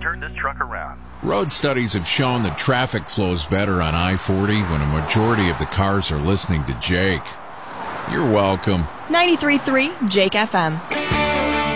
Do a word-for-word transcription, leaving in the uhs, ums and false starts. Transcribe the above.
turn this truck around. Road studies have shown that traffic flows better on I forty when a majority of the cars are listening to Jake. You're welcome. ninety-three point three Jake F M.